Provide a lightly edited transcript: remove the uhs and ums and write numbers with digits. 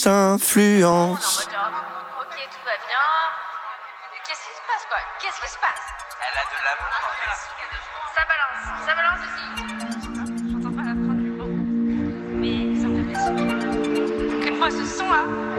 influence. Ok, tout va bien. Qu'est-ce qui se passe, quoi? Qu'est-ce qui se passe? Elle a de l'amour en elle. Ça balance aussi. J'entends pas la fin du mot. Mais ça me fait plaisir. Écoute-moi ce son là.